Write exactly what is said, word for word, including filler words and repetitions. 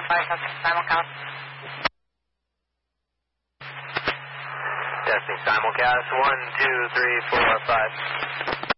five, simulcast. Testing simulcast, one, two, three, four, five.